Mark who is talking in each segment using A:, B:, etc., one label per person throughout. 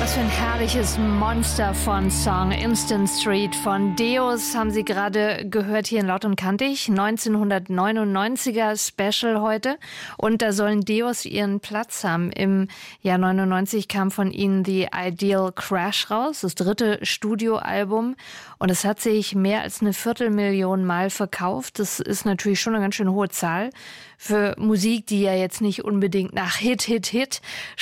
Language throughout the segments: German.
A: Was für ein herrliches Monster von Song. Instant Street von Deus haben Sie gerade gehört hier in Laut und Kantig. 1999er Special heute. Und da sollen Deus ihren Platz haben. Im Jahr 99 kam von ihnen The Ideal Crash raus, das 3. Studioalbum. Und es hat sich mehr als 250.000 Mal verkauft. Das ist natürlich schon eine ganz schön hohe Zahl für Musik, die ja jetzt nicht unbedingt nach Hit, Hit, Hit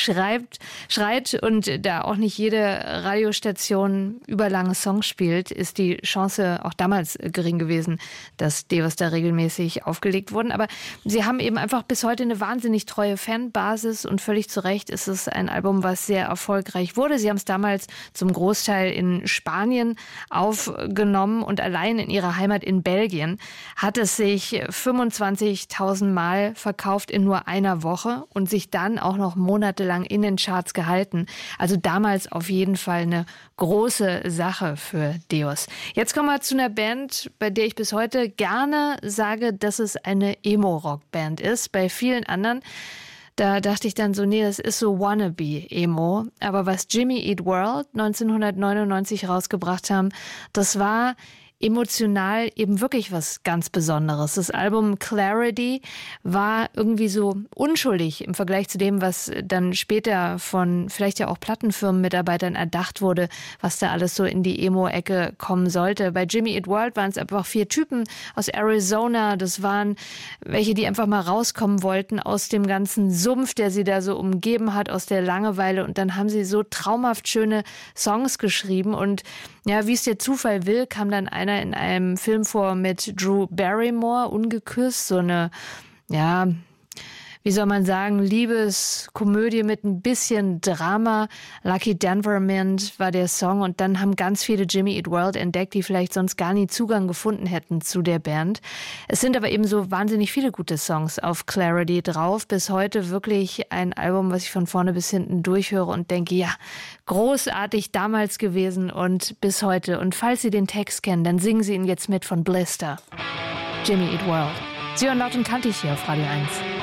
A: schreit und da auch nicht jede Radiostation überlange Songs spielt, ist die Chance auch damals gering gewesen, dass Deus da regelmäßig aufgelegt wurden. Aber sie haben eben einfach bis heute eine wahnsinnig treue Fanbasis und völlig zu Recht ist es ein Album, was sehr erfolgreich wurde. Sie haben es damals zum Großteil in Spanien aufgenommen und allein in ihrer Heimat in Belgien hat es sich 25.000 Mal verkauft in nur einer Woche und sich dann auch noch monatelang in den Charts gehalten. Also damals auf jeden Fall eine große Sache für Deus. Jetzt kommen wir zu einer Band, bei der ich bis heute gerne sage, dass es eine Emo-Rock-Band ist. Bei vielen anderen, da dachte ich dann so, nee, das ist so Wannabe-Emo. Aber was Jimmy Eat World 1999 rausgebracht haben, das war emotional eben wirklich was ganz Besonderes. Das Album Clarity war irgendwie so unschuldig im Vergleich zu dem, was dann später von vielleicht ja auch Plattenfirmenmitarbeitern erdacht wurde, was da alles so in die Emo-Ecke kommen sollte. Bei Jimmy Eat World waren es einfach 4 Typen aus Arizona. Das waren welche, die einfach mal rauskommen wollten aus dem ganzen Sumpf, der sie da so umgeben hat, aus der Langeweile. Und dann haben sie so traumhaft schöne Songs geschrieben. Und ja, wie es der Zufall will, kam dann einer in einem Film vor mit Drew Barrymore, Ungeküsst, so eine, ja, wie soll man sagen, Liebeskomödie mit ein bisschen Drama. Lucky Denvermint war der Song und dann haben ganz viele Jimmy Eat World entdeckt, die vielleicht sonst gar nie Zugang gefunden hätten zu der Band. Es sind aber eben so wahnsinnig viele gute Songs auf Clarity drauf. Bis heute wirklich ein Album, was ich von vorne bis hinten durchhöre und denke, ja, großartig damals gewesen und bis heute. Und falls Sie den Text kennen, dann singen Sie ihn jetzt mit von Blister. Jimmy Eat World. Sie hören Laut und Kantig hier auf Radio 1.